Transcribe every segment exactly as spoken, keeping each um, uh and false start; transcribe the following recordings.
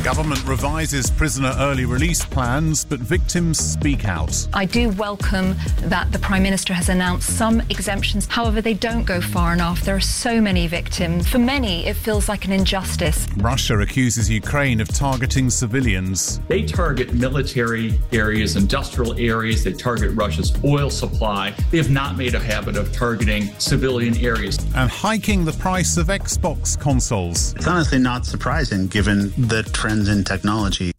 Government revises prisoner early release plans, but victims speak out. I do welcome that the Prime Minister has announced some exemptions. However, they don't go far enough. There are so many victims. For many, it feels like an injustice. Russia accuses Ukraine of targeting civilians. They target military areas, industrial areas. They target Russia's oil supply. They have not made a habit of targeting civilian areas. And hiking the price of Xbox consoles. It's honestly not surprising given the trends in technology.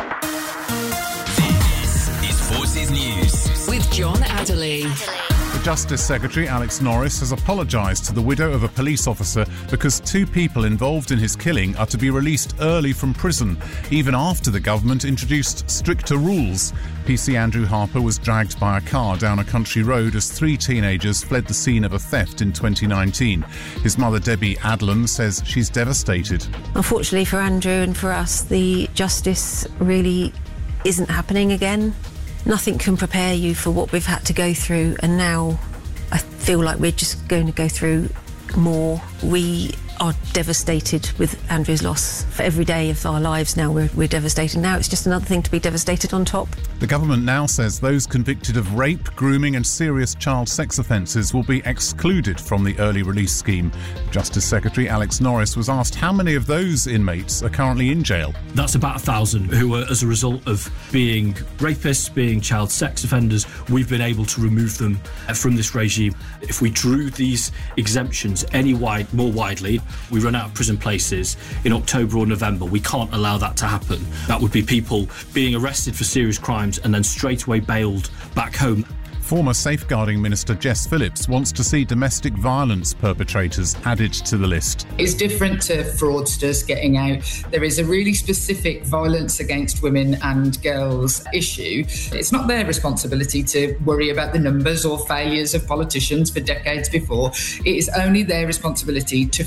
This is Forces News with John Adderley. The Justice Secretary, Alex Norris, has apologised to the widow of a police officer because two people involved in his killing are to be released early from prison, even after the government introduced stricter rules. P C Andrew Harper was dragged by a car down a country road as three teenagers fled the scene of a theft in twenty nineteen. His mother, Debbie Adlam, says she's devastated. Unfortunately for Andrew and for us, the justice really isn't happening again. Nothing can prepare you for what we've had to go through, and now I feel like we're just going to go through more. We are devastated with Andrew's loss. For every day of our lives now, we're, we're devastated. Now it's just another thing to be devastated on top. The government now says those convicted of rape, grooming and serious child sex offences will be excluded from the early release scheme. Justice Secretary Alex Norris was asked how many of those inmates are currently in jail. That's about a thousand who are, as a result of being rapists, being child sex offenders, we've been able to remove them from this regime. If we drew these exemptions any wide, more widely, we run out of prison places in October or November. We can't allow that to happen. That would be people being arrested for serious crimes and then straight away bailed back home. Former Safeguarding Minister Jess Phillips wants to see domestic violence perpetrators added to the list. It's different to fraudsters getting out. There is a really specific violence against women and girls issue. It's not their responsibility to worry about the numbers or failures of politicians for decades before. It is only their responsibility to